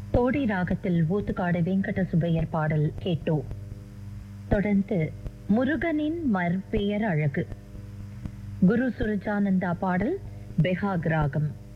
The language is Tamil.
தோடி ராகத்தில் ஊத்துக்காடு வெங்கட சுப்பையர் பாடல் கேட்டோம். தொடர்ந்து முருகனின் மற்பெயர் அழகு குரு சுரஜானந்தா பாடல் பெஹாக் ராகம்.